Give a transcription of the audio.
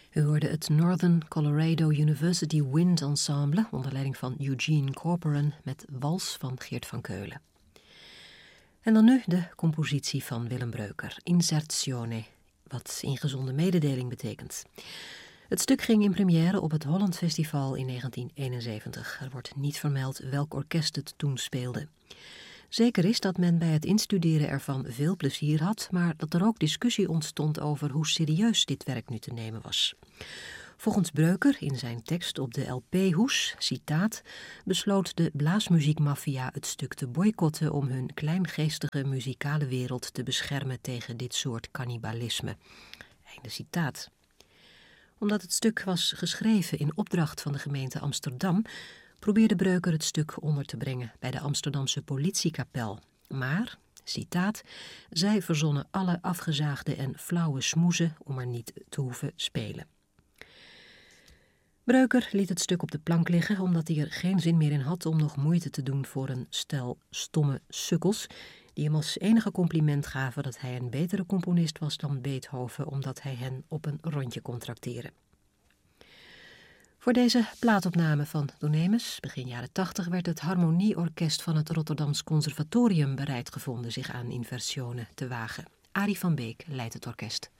U hoorde het Northern Colorado University Wind Ensemble onder leiding van Eugene Corporan met Wals van Geert van Keulen. En dan nu de compositie van Willem Breuker, Inserzione, wat ingezonde mededeling betekent. Het stuk ging in première op het Holland Festival in 1971. Er wordt niet vermeld welk orkest het toen speelde. Zeker is dat men bij het instuderen ervan veel plezier had, maar dat er ook discussie ontstond over hoe serieus dit werk nu te nemen was. Volgens Breuker in zijn tekst op de LP-hoes, citaat, besloot de blaasmuziekmafia het stuk te boycotten om hun kleingeestige muzikale wereld te beschermen tegen dit soort cannibalisme. Einde citaat. Omdat het stuk was geschreven in opdracht van de gemeente Amsterdam, probeerde Breuker het stuk onder te brengen bij de Amsterdamse politiekapel. Maar, citaat, zij verzonnen alle afgezaagde en flauwe smoezen om er niet te hoeven spelen. Breuker liet het stuk op de plank liggen omdat hij er geen zin meer in had om nog moeite te doen voor een stel stomme sukkels die hem als enige compliment gaven dat hij een betere componist was dan Beethoven omdat hij hen op een rondje kon trakteren. Voor deze plaatopname van Donemus, begin jaren 80, werd het harmonieorkest van het Rotterdams Conservatorium bereid gevonden zich aan Inserzione te wagen. Arie van Beek leidt het orkest.